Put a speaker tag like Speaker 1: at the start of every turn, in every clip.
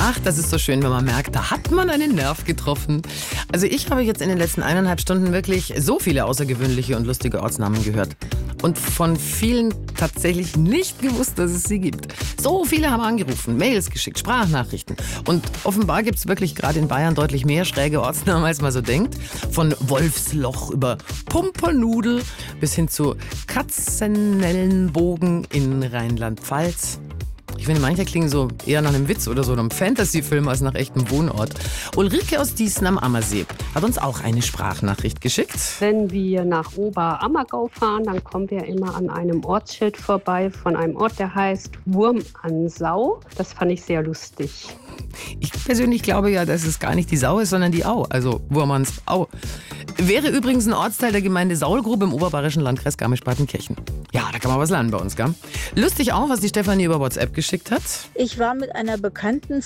Speaker 1: Ach, das ist so schön, wenn man merkt, da hat man einen Nerv getroffen. Also ich habe jetzt in den letzten 1,5 Stunden wirklich so viele außergewöhnliche und lustige Ortsnamen gehört. Und von vielen tatsächlich nicht gewusst, dass es sie gibt. So viele haben angerufen, Mails geschickt, Sprachnachrichten. Und offenbar gibt es wirklich gerade in Bayern deutlich mehr schräge Ortsnamen, als man so denkt. Von Wolfsloch über Pumpernudel bis hin zu Katzenellenbogen in Rheinland-Pfalz. Ich finde, manche klingen so eher nach einem Witz oder so einem Fantasy-Film als nach echtem Wohnort. Ulrike aus Diesen am Ammersee hat uns auch eine Sprachnachricht geschickt.
Speaker 2: Wenn wir nach Oberammergau fahren, dann kommen wir immer an einem Ortsschild vorbei von einem Ort, der heißt Wurmansau. Das fand ich sehr lustig.
Speaker 1: Ich persönlich glaube ja, dass es gar nicht die Sau ist, sondern die Au, also Wurmansau. Wäre übrigens ein Ortsteil der Gemeinde Saulgrube im oberbayerischen Landkreis Garmisch-Partenkirchen. Ja, da kann man was lernen bei uns, gell? Lustig auch, was die Stefanie über WhatsApp geschickt hat.
Speaker 3: Ich war mit einer Bekannten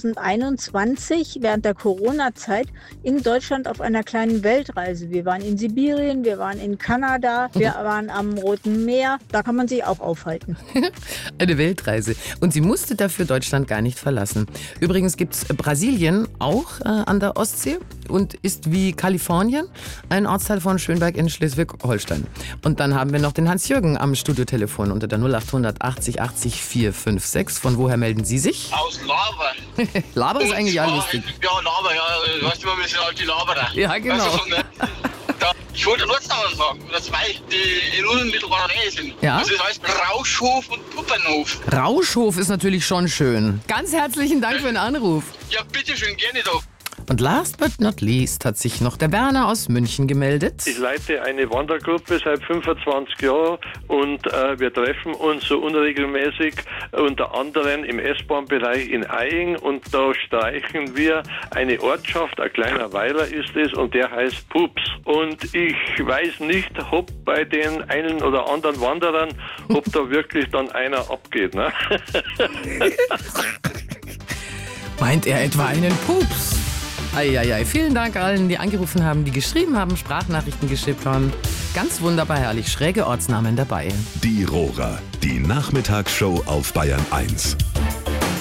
Speaker 3: 2021 während der Corona-Zeit in Deutschland auf einer kleinen Weltreise. Wir waren in Sibirien, wir waren in Kanada, wir waren am Roten Meer. Da kann man sich auch aufhalten.
Speaker 1: Eine Weltreise. Und sie musste dafür Deutschland gar nicht verlassen. Übrigens gibt es Brasilien auch an der Ostsee und ist wie Kalifornien ein Ortsteil von Schönberg in Schleswig-Holstein. Und dann haben wir noch den Hans-Jürgen am Studiotelefon unter der 0800 80 80 456. Von woher melden Sie sich?
Speaker 4: Aus Laber.
Speaker 1: Laber ist eigentlich ja lustig.
Speaker 4: Ja, Laber, ja. Weißt du, wir sind halt die Laberer.
Speaker 1: Ja, genau.
Speaker 4: Weißt du, so, ne? Ich wollte einen Ortsnamen sagen, oder zwei, die in unmittelbarer Nähe sind.
Speaker 1: Ja?
Speaker 4: Das heißt Rauschhof und Puppernhof.
Speaker 1: Rauschhof ist natürlich schon schön. Ganz herzlichen Dank für den Anruf.
Speaker 4: Ja, bitteschön, gerne doch.
Speaker 1: Und last but not least hat sich noch der Werner aus München gemeldet.
Speaker 5: Ich leite eine Wandergruppe seit 25 Jahren und wir treffen uns so unregelmäßig unter anderem im S-Bahn-Bereich in Eying und da streichen wir eine Ortschaft, ein kleiner Weiler ist es und der heißt Pups. Und ich weiß nicht, ob bei den einen oder anderen Wanderern, ob da wirklich dann einer abgeht. Ne?
Speaker 1: Meint er etwa einen Pups? Eieiei, vielen Dank allen, die angerufen haben, die geschrieben haben, Sprachnachrichten geschickt haben. Ganz wunderbar herrlich, schräge Ortsnamen dabei.
Speaker 6: Die Rohrer, die Nachmittagsshow auf Bayern 1.